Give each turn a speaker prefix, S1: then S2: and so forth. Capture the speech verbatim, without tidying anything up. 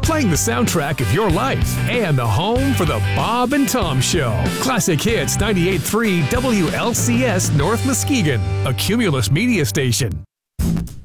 S1: playing the soundtrack of your life and the home for the Bob and Tom Show. Classic Hits ninety-eight point three W L C S North Muskegon, a Cumulus media station.